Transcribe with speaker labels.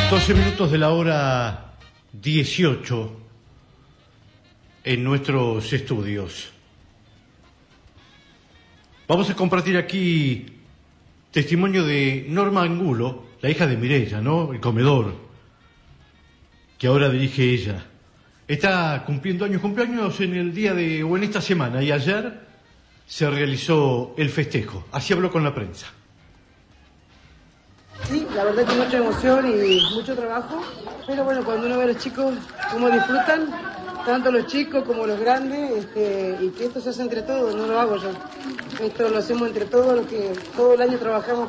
Speaker 1: 12 minutos de la hora 18 en nuestros estudios. Vamos a compartir aquí testimonio de Norma Angulo, la hija de Mireya, ¿no? El comedor, que ahora dirige ella. Está cumpliendo años, cumpleaños en el día de, o en esta semana, y ayer se realizó el festejo. Así habló con la prensa.
Speaker 2: Sí, la verdad que mucha emoción y mucho trabajo, pero bueno, cuando uno ve a los chicos cómo disfrutan, tanto los chicos como los grandes, y que esto se hace entre todos, no lo hago yo. Esto lo hacemos entre todos, los que todo el año trabajamos